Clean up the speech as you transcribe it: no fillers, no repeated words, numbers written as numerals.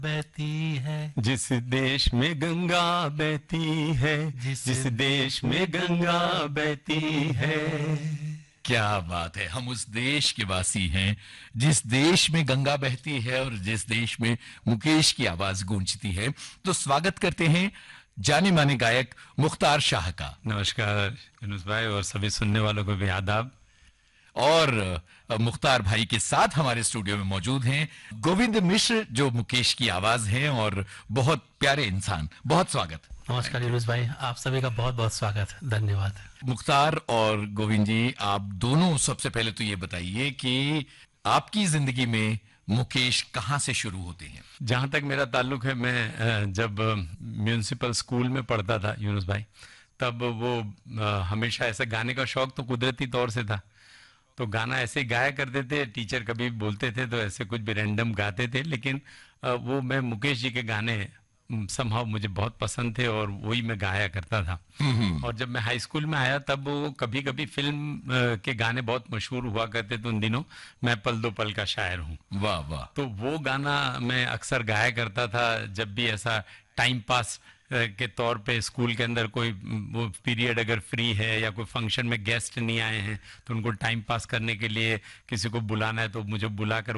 बहती है, जिस देश में गंगा बहती है, जिस देश में गंगा बहती है। क्या बात है। हम उस देश के वासी हैं जिस देश में गंगा बहती है और जिस देश में मुकेश की आवाज गूंजती है। तो स्वागत करते हैं जाने माने गायक मुख्तार शाह का। नमस्कार यूनुस भाई और सभी सुनने वालों को भी आदाब। और मुख्तार भाई के साथ हमारे स्टूडियो में मौजूद हैं गोविंद मिश्र, जो मुकेश की आवाज हैं और बहुत प्यारे इंसान। बहुत स्वागत। नमस्कार यूनुस भाई, आप सभी का बहुत बहुत स्वागत, धन्यवाद। मुख्तार और गोविंद जी, आप दोनों सबसे पहले तो ये बताइए कि आपकी जिंदगी में मुकेश कहाँ से शुरू होते हैं? जहाँ तक मेरा ताल्लुक है, मैं जब म्यूनिसिपल स्कूल में पढ़ता था यूनुस भाई, तब वो हमेशा ऐसे गाने का शौक तो कुदरती तौर से था। तो गाना ऐसे गाया करते थे, टीचर कभी बोलते थे तो ऐसे कुछ भी रैंडम गाते थे, लेकिन वो मैं मुकेश जी के गाने समहाउ मुझे बहुत पसंद थे और वही मैं गाया करता था। और जब मैं हाई स्कूल में आया तब वो कभी कभी फिल्म के गाने बहुत मशहूर हुआ करते थे उन दिनों, मैं पल दो पल का शायर हूँ। वाह वाह। तो वो गाना मैं अक्सर गाया करता था जब भी ऐसा टाइम पास के तौर पे स्कूल के अंदर कोई वो पीरियड अगर फ्री है या कोई फंक्शन में गेस्ट नहीं आए हैं तो उनको टाइम पास करने के लिए किसी को बुलाना है तो मुझे बुलाकर